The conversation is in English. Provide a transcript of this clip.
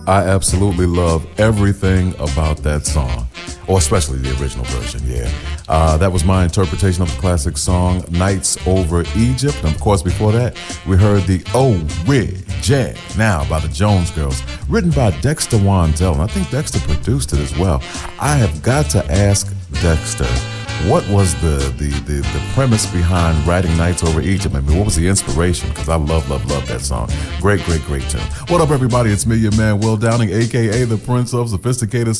I absolutely love everything about that song, or especially the original version, yeah. That was my interpretation of the classic song, Nights Over Egypt. And of course, before that, we heard the Now by the Jones Girls, written by Dexter Wandell. And I think Dexter produced it as well. I have got to ask Dexter, what was the premise behind writing Nights Over Egypt? I mean, what was the inspiration? Because I love that song. Great tune. What up, everybody? It's me, your man, Will Downing, a.k.a. the Prince of Sophisticated